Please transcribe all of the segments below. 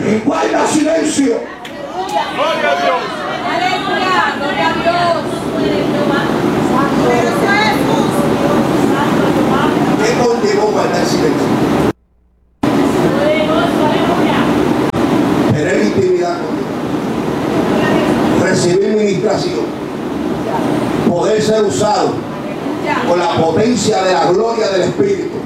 guarda silencio. Gloria a Dios. Aleluya, gloria a Dios. ¿Qué conllevó guardar silencio? Tener intimidad con Dios, recibir ministración, poder ser usado con la potencia de la gloria del Espíritu.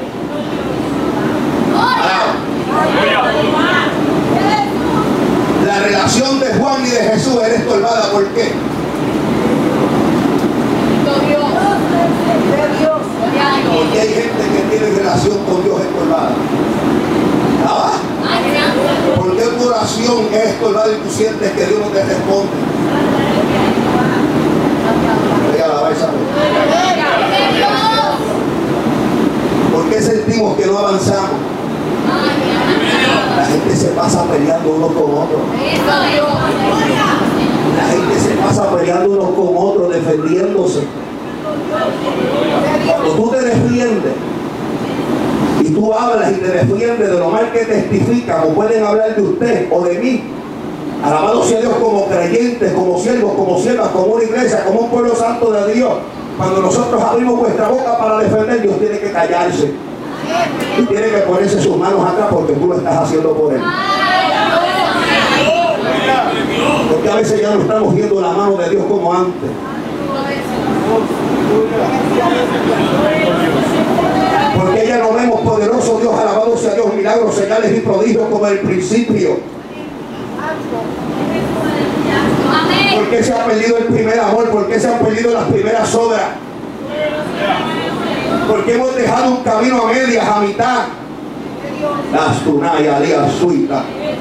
La relación de Juan y de Jesús era estorbada. ¿Por qué? Porque hay gente que tiene relación con Dios estorbada. ¿Por qué tu oración es estorbada y tú sientes que Dios no te responde? ¿Por qué sentimos que no avanzamos? La gente se pasa peleando unos con otros. La gente se pasa peleando unos con otros, defendiéndose. Cuando tú te defiendes y tú hablas y te defiendes de lo mal que testifican o pueden hablar de usted o de mí, alabado sea Dios, como creyentes, como siervos, como siervas, como una iglesia, como un pueblo santo de Dios, cuando nosotros abrimos nuestra boca para defender, Dios tiene que callarse y tiene que ponerse sus manos atrás, porque tú lo estás haciendo por Él. Porque a veces ya no estamos viendo la mano de Dios como antes. Porque ya no vemos poderoso Dios, alabado sea Dios, milagros, señales y prodigios como el principio. ¿Por qué se ha perdido el primer amor? ¿Por qué se han perdido las primeras obras? Porque hemos dejado un camino a medias, a mitad. Las tunaya, lía, suita.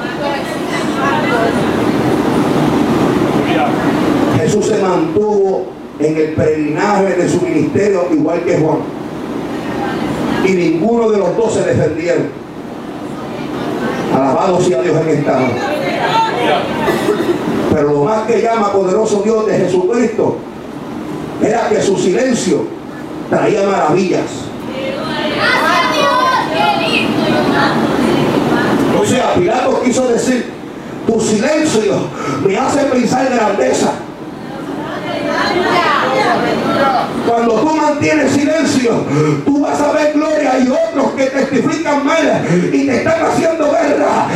Jesús se mantuvo en el peregrinaje de su ministerio igual que Juan. Y ninguno de los dos se defendieron. Alabado sea Dios en esta noche. Pero lo más que llama poderoso Dios de Jesucristo era que su silencio traía maravillas. O sea, Pilato quiso decir: tu silencio me hace pensar grandeza. Cuando tú mantienes silencio, tú vas a ver gloria, y otros que testifican mal y te están haciendo guerra